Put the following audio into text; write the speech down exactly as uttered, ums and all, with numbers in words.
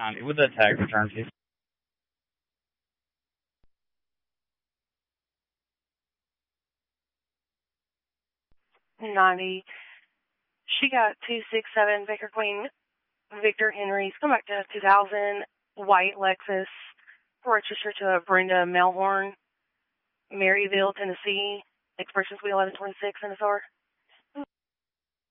ninety with the tag return fee. ninety. She got two six seven Baker Queen Victor Henry's. Come back to two thousand white Lexus, registered to Brenda Melhorn, Maryville, Tennessee. Expressions we eleven twenty-six in the store.